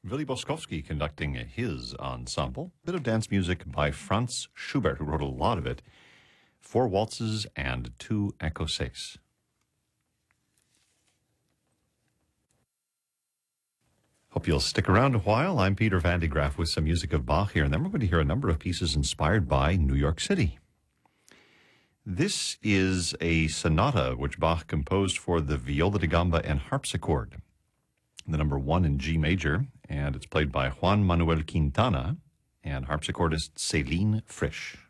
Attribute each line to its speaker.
Speaker 1: Willy Boskowski conducting his ensemble. Bit of dance music by Franz Schubert, who wrote a lot of it. 4 waltzes and 2 écossaises. Hope you'll stick around a while. I'm Peter Van de Graaff with some music of Bach here, and then we're going to hear a number of pieces inspired by New York City. This is a sonata which Bach composed for the viola da gamba and harpsichord, the number 1 in G major, and it's played by Juan Manuel Quintana and harpsichordist Céline Frisch.